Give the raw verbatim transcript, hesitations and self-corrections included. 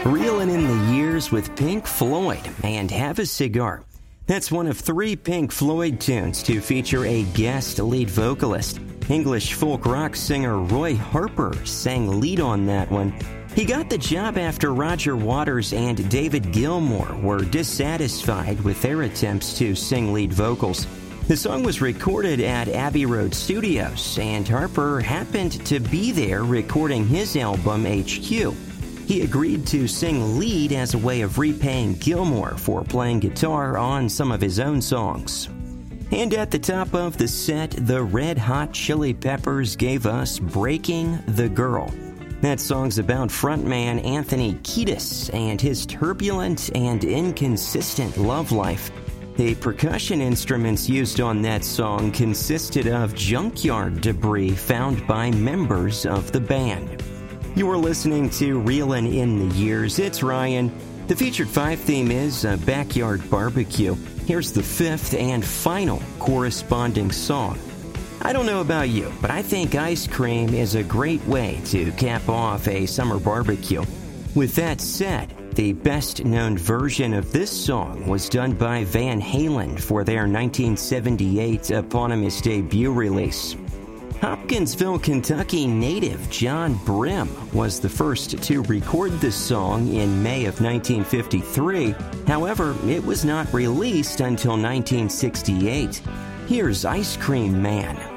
Reelin' in the Years with Pink Floyd and Have a Cigar. That's one of three Pink Floyd tunes to feature a guest lead vocalist. English folk rock singer Roy Harper sang lead on that one. He got the job after Roger Waters and David Gilmour were dissatisfied with their attempts to sing lead vocals. The song was recorded at Abbey Road Studios, and Harper happened to be there recording his album H Q. He agreed to sing lead as a way of repaying Gilmour for playing guitar on some of his own songs. And at the top of the set, the Red Hot Chili Peppers gave us Breaking the Girl. That song's about frontman Anthony Kiedis and his turbulent and inconsistent love life. The percussion instruments used on that song consisted of junkyard debris found by members of the band. You're listening to Reelin' in the Years. It's Ryan. The featured five theme is a backyard barbecue. Here's the fifth and final corresponding song. I don't know about you, but I think ice cream is a great way to cap off a summer barbecue. With that said, the best-known version of this song was done by Van Halen for their nineteen seventy-eight eponymous debut release. Hopkinsville, Kentucky native John Brim was the first to record the song in May of nineteen fifty-three. However, it was not released until nineteen sixty-eight. Here's Ice Cream Man.